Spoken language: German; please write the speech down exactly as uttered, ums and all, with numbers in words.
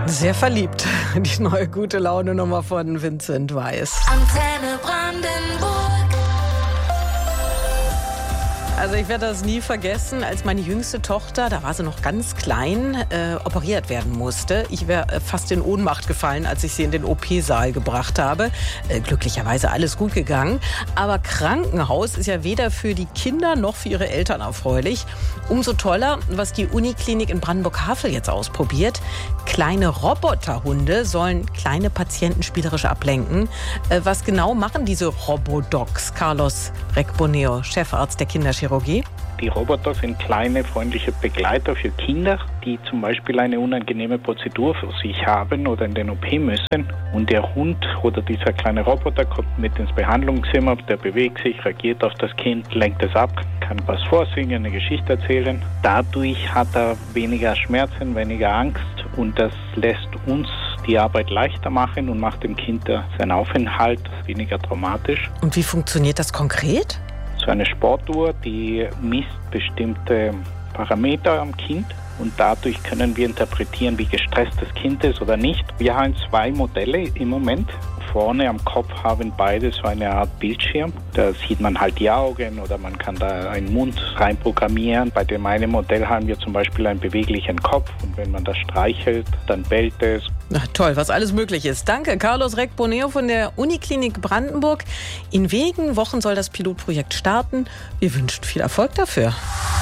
Sehr verliebt. Die neue gute Laune-Nummer von Vincent Weiss. Antenne Brandenburg. Also ich werde das nie vergessen, als meine jüngste Tochter, da war sie noch ganz klein, äh, operiert werden musste. Ich wäre äh, fast in Ohnmacht gefallen, als ich sie in den O P-Saal gebracht habe. Äh, glücklicherweise alles gut gegangen. Aber Krankenhaus ist ja weder für die Kinder noch für ihre Eltern erfreulich. Umso toller, was die Uniklinik in Brandenburg-Havel jetzt ausprobiert. Kleine Roboterhunde sollen kleine Patienten spielerisch ablenken. Äh, was genau machen diese Robodocs? Carlos Recboneo, Chefarzt der Kinderchirurgie. Die Roboter sind kleine, freundliche Begleiter für Kinder, die zum Beispiel eine unangenehme Prozedur für sich haben oder in den O P müssen. Und der Hund oder dieser kleine Roboter kommt mit ins Behandlungszimmer, der bewegt sich, reagiert auf das Kind, lenkt es ab, kann was vorsingen, eine Geschichte erzählen. Dadurch hat er weniger Schmerzen, weniger Angst und das lässt uns die Arbeit leichter machen und macht dem Kind seinen Aufenthalt weniger traumatisch. Und wie funktioniert das konkret? So eine Sportuhr, die misst bestimmte Parameter am Kind und dadurch können wir interpretieren, wie gestresst das Kind ist oder nicht. Wir haben zwei Modelle im Moment. Vorne am Kopf haben beide so eine Art Bildschirm. Da sieht man halt die Augen oder man kann da einen Mund reinprogrammieren. Bei dem einen Modell haben wir zum Beispiel einen beweglichen Kopf und wenn man das streichelt, dann bellt es. Na toll, was alles möglich ist. Danke, Carlos Recboneo von der Uniklinik Brandenburg. In wenigen Wochen soll das Pilotprojekt starten. Wir wünschen viel Erfolg dafür.